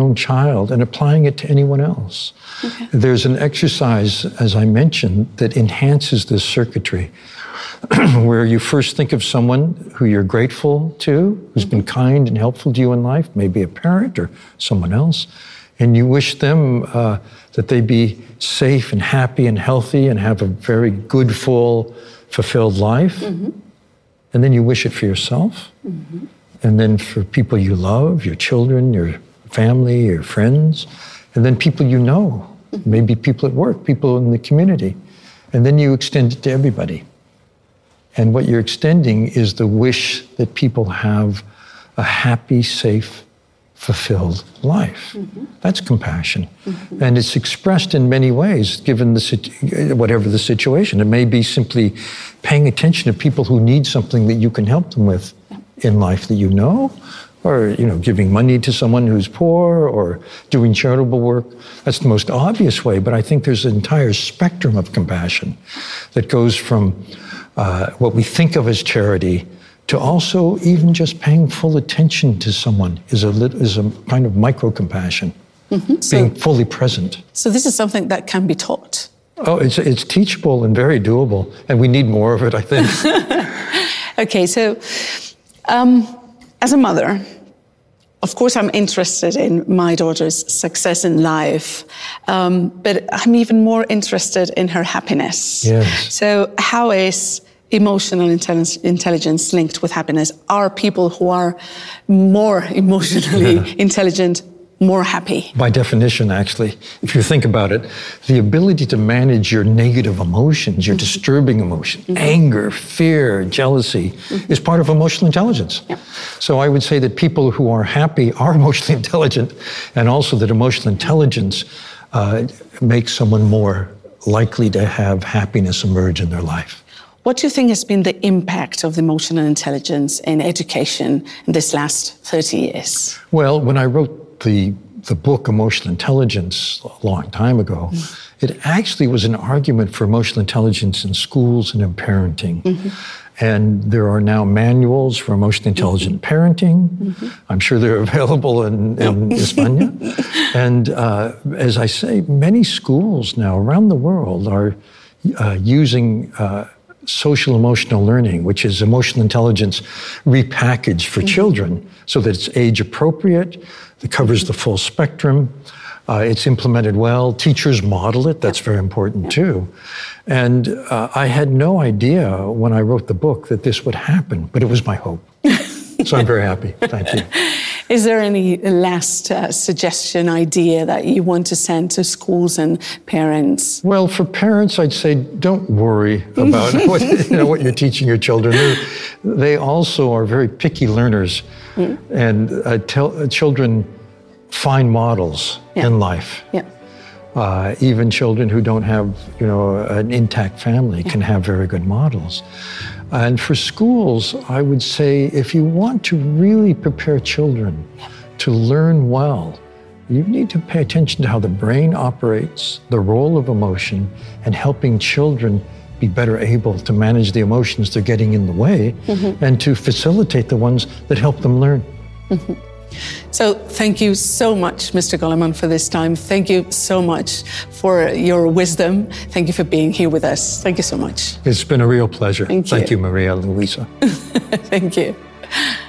own child and applying it to anyone else. Okay. There's an exercise, as I mentioned, that enhances this circuitry, where you first think of someone who you're grateful to, who's been kind and helpful to you in life, maybe a parent or someone else, and you wish them that they be safe and happy and healthy and have a very good, full, fulfilled life. Mm-hmm. And then you wish it for yourself, mm-hmm. and then for people you love, your children, your family, your friends, and then people you know, mm-hmm. maybe people at work, people in the community. And then you extend it to everybody. And what you're extending is the wish that people have a happy, safe, fulfilled life. Mm-hmm. That's compassion. Mm-hmm. And it's expressed in many ways, given whatever the situation. It may be simply paying attention to people who need something that you can help them with in life that you know, or giving money to someone who's poor, or doing charitable work. That's the most obvious way, but I think there's an entire spectrum of compassion that goes from what we think of as charity to also even just paying full attention to someone is a kind of micro-compassion, mm-hmm. being fully present. So this is something that can be taught? Oh, it's teachable and very doable, and we need more of it, I think. Okay, so as a mother, of course I'm interested in my daughter's success in life, but I'm even more interested in her happiness. Yes. So how is emotional intelligence linked with happiness? Are people who are more emotionally intelligent more happy? By definition, actually, if you think about it, the ability to manage your negative emotions, your disturbing emotions, anger, fear, jealousy, is part of emotional intelligence. Yeah. So I would say that people who are happy are emotionally intelligent, and also that emotional intelligence makes someone more likely to have happiness emerge in their life. What do you think has been the impact of emotional intelligence in education in this last 30 years? Well, when I wrote the book Emotional Intelligence a long time ago, it actually was an argument for emotional intelligence in schools and in parenting. And there are now manuals for emotionally intelligent parenting. I'm sure they're available in España. And as I say, many schools now around the world are using social emotional learning, which is emotional intelligence repackaged for children so that it's age appropriate, it covers the full spectrum, it's implemented well, teachers model it, that's very important too. And I had no idea when I wrote the book that this would happen, but it was my hope. So I'm very happy, thank you. Is there any last suggestion, idea that you want to send to schools and parents? Well, for parents, I'd say don't worry about what you're teaching your children. They also are very picky learners, and children find models in life. Even children who don't have, an intact family can have very good models. And for schools, I would say if you want to really prepare children to learn well, you need to pay attention to how the brain operates, the role of emotion, and helping children be better able to manage the emotions they're getting in the way and to facilitate the ones that help them learn. So thank you so much, Mr. Goleman, for this time. Thank you so much for your wisdom. Thank you for being here with us. Thank you so much. It's been a real pleasure. Thank you, Maria Luisa. Thank you.